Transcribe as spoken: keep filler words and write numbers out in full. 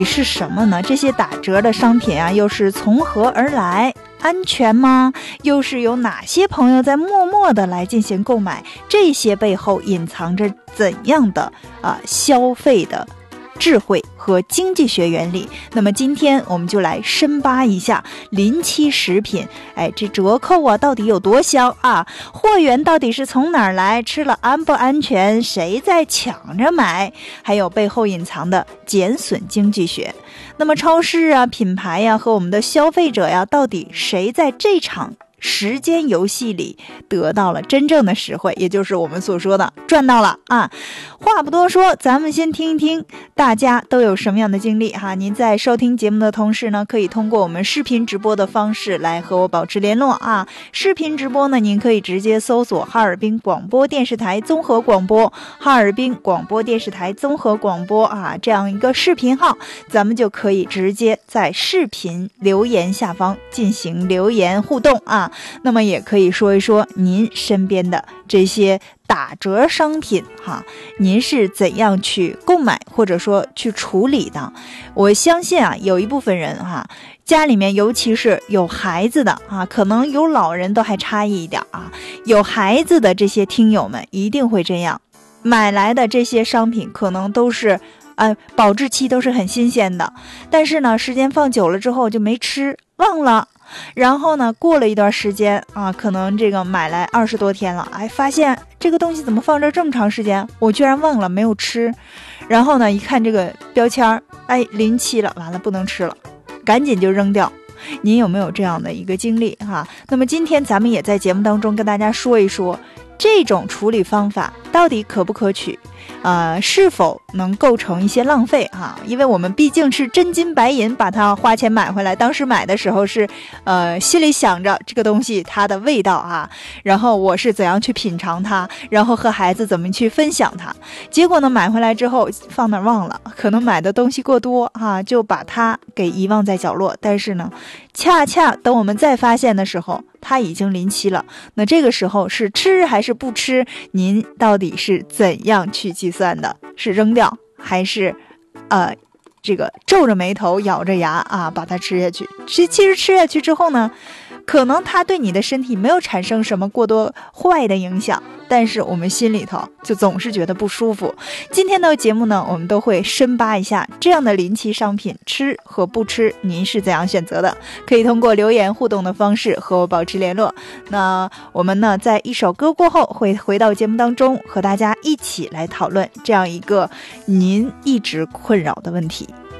是什么呢？这些打折的商品啊，又是从何而来？安全吗？又是有哪些朋友在默默的来进行购买？这些背后隐藏着怎样的啊消费的智慧和经济学原理？那么今天我们就来深扒一下临期食品，哎，这折扣啊到底有多香啊？货源到底是从哪儿来？吃了安不安全？谁在抢着买？还有背后隐藏的减损经济学。那么超市啊、品牌呀、啊、和我们的消费者呀，到底谁在这场时间游戏里得到了真正的实惠，也就是我们所说的赚到了啊！话不多说，咱们先听一听大家都有什么样的经历哈。您在收听节目的同时呢，可以通过我们视频直播的方式来和我保持联络啊。视频直播呢，您可以直接搜索哈尔滨广播电视台综合广播，哈尔滨广播电视台综合广播啊，这样一个视频号，咱们就可以直接在视频留言下方进行留言互动啊。那么也可以说一说您身边的这些打折商品哈，您是怎样去购买或者说去处理的？我相信啊，有一部分人哈，家里面尤其是有孩子的啊，可能有老人都还差异一点啊，有孩子的这些听友们一定会这样，买来的这些商品可能都是呃保质期都是很新鲜的，但是呢时间放久了之后就没吃，忘了。然后呢过了一段时间啊，可能这个买来二十多天了，哎，发现这个东西怎么放这这么长时间，我居然忘了没有吃。然后呢一看这个标签，哎，临期了，完了不能吃了，赶紧就扔掉。您有没有这样的一个经历哈？那么今天咱们也在节目当中跟大家说一说这种处理方法到底可不可取，呃，是否能构成一些浪费哈？因为我们毕竟是真金白银把它花钱买回来，当时买的时候是呃心里想着这个东西它的味道啊，然后我是怎样去品尝它，然后和孩子怎么去分享它。结果呢买回来之后放哪儿忘了，可能买的东西过多啊，就把它给遗忘在角落。但是呢恰恰等我们再发现的时候，它已经临期了。那这个时候是吃还是不吃，您到底是怎样去计算的？是扔掉还是呃这个皱着眉头咬着牙啊把它吃下去？其其实吃下去之后呢，可能它对你的身体没有产生什么过多坏的影响，但是我们心里头就总是觉得不舒服。今天的节目呢，我们都会深扒一下这样的临期商品吃和不吃，您是怎样选择的？可以通过留言互动的方式和我保持联络。那我们呢，在一首歌过后会回到节目当中，和大家一起来讨论这样一个您一直困扰的问题。